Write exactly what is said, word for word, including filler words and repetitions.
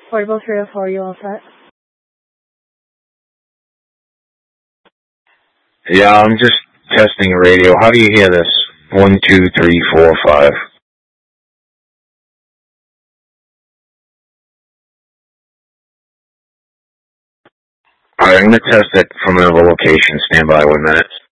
Portable three oh four, you all set? Yeah, I'm just testing radio. How do you hear this? One, two, three, four, five. Alright, I'm gonna test it from another location. Stand by one minute.